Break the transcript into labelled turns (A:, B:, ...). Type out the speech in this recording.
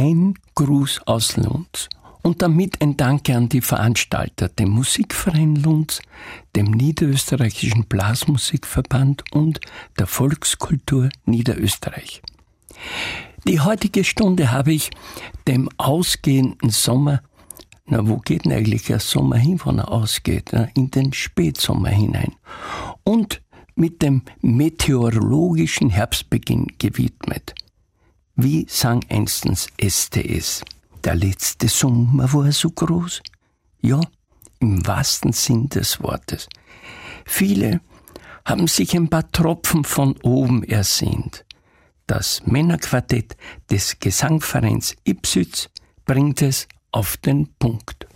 A: ein Gruß aus Lunds. Und damit ein Danke an die Veranstalter, dem Musikverein Lunds, dem Niederösterreichischen Blasmusikverband und der Volkskultur Niederösterreich. Die heutige Stunde habe ich dem ausgehenden Sommer, wo geht denn eigentlich der Sommer hin, wann er ausgeht? In den Spätsommer hinein. Und mit dem meteorologischen Herbstbeginn gewidmet. Wie sang einstens STS? Der letzte Sommer war so groß. Ja, im wahrsten Sinn des Wortes. Viele haben sich ein paar Tropfen von oben ersehnt. Das Männerquartett des Gesangvereins Ipsüz bringt es auf den Punkt.